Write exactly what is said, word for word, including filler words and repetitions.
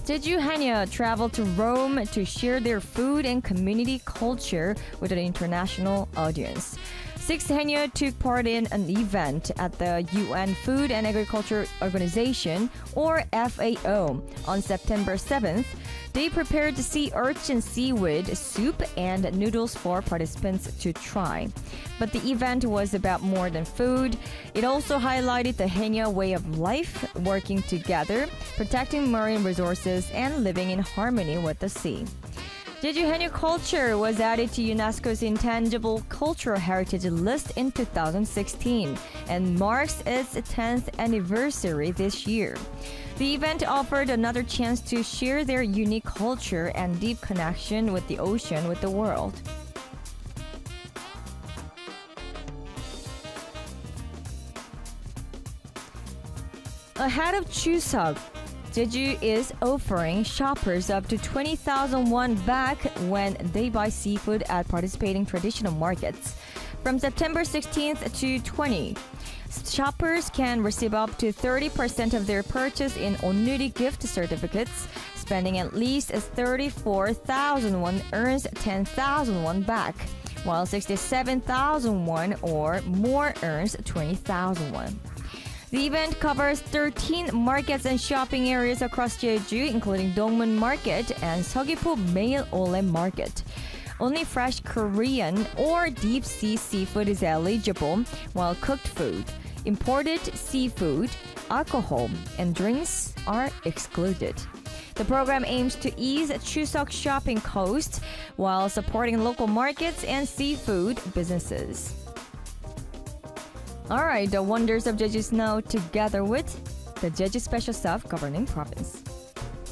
Jeju Hanya traveled to Rome to share their food and community culture with an international audience. Sixth Hanya took part in an event at the U N Food and Agriculture Organization, or F A O, on September seventh. They prepared sea urchin seaweed soup and noodles for participants to try. But the event was about more than food. It also highlighted the Hanya way of life, working together, protecting marine resources, and living in harmony with the sea. Jeju Hanya culture was added to UNESCO's Intangible Cultural Heritage list in two thousand sixteen and marks its tenth anniversary this year. The event offered another chance to share their unique culture and deep connection with the ocean with the world. Ahead of Chuseok, Jeju is offering shoppers up to twenty thousand won back when they buy seafood at participating traditional markets. From September sixteenth to twentieth, shoppers can receive up to thirty percent of their purchase in Onnuri gift certificates. Spending at least thirty-four thousand won earns ten thousand won back, while sixty-seven thousand won or more earns twenty thousand won. The event covers thirteen markets and shopping areas across Jeju, including Dongmun Market and Seogwipo Mail Ole Market. Only fresh Korean or deep sea seafood is eligible, while cooked food, imported seafood, alcohol, and drinks are excluded. The program aims to ease Chuseok shopping costs while supporting local markets and seafood businesses. Alright, the wonders of Jeju Snow together with the Jeju Special Self-Governing Province.